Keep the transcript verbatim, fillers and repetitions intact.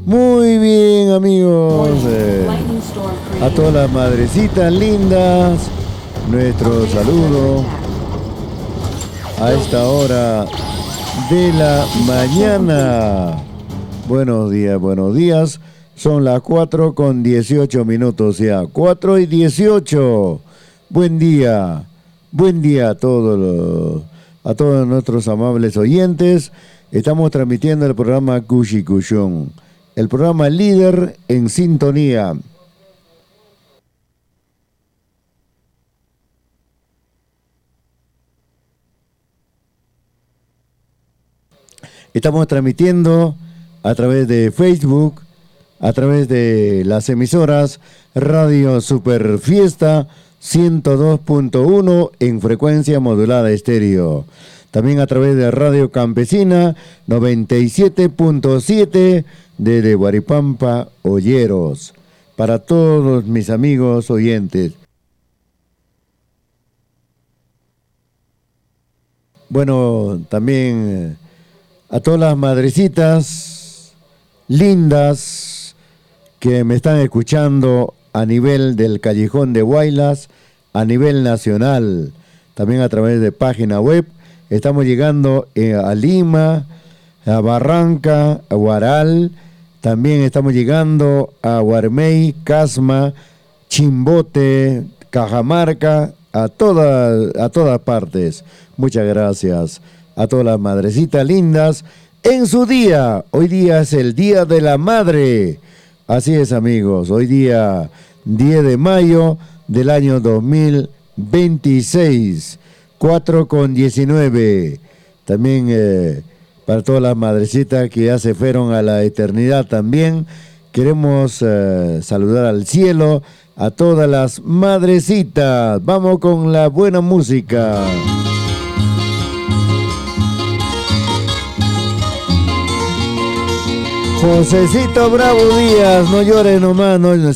Muy bien, amigos. Eh, a todas las madrecitas lindas, nuestro saludo a esta hora de la mañana. Buenos días, buenos días. Son las cuatro con dieciocho minutos ya. cuatro y dieciocho. Buen día. Buen día a todos los, a todos nuestros amables oyentes. Estamos transmitiendo el programa Cushi Cushón, el programa líder en sintonía. Estamos transmitiendo a través de Facebook, a través de las emisoras Radio Super Fiesta ciento dos punto uno en frecuencia modulada estéreo. También a través de Radio Campesina noventa y siete punto siete desde Huaripampa, Olleros. Para todos mis amigos oyentes. Bueno, también a todas las madrecitas lindas que me están escuchando a nivel del Callejón de Huaylas, a nivel nacional, también a través de página web. Estamos llegando eh, a Lima, a Barranca, a Huaral, también estamos llegando a Huarmey, Casma, Chimbote, Cajamarca, a todas, a todas partes. Muchas gracias a todas las madrecitas lindas en su día. Hoy día es el Día de la Madre. Así es, amigos, hoy día diez de mayo del año dos mil veintiséis, cuatro con diecinueve. También eh, para todas las madrecitas que ya se fueron a la eternidad también, queremos eh, saludar al cielo a todas las madrecitas. Vamos con la buena música. Josecito Bravo Díaz, no llores nomás, no,